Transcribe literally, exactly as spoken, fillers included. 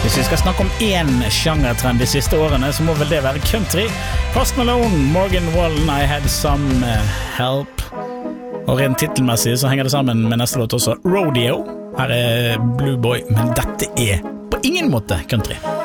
Hvis vi skal snakke om en sjangertrend de siste årene, så må vel det være country. Post Malone, Morgan Wallen, I Had Some Help. Og rent titelmessig så henger det sammen med neste låt også, Rodeo. Her er Blue Boy, men dette er på ingen måte country.